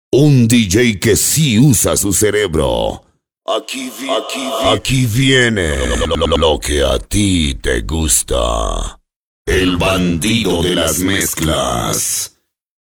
Un DJ que sí usa su cerebro. Aquí viene lo que a ti te gusta. El bandido de las mezclas.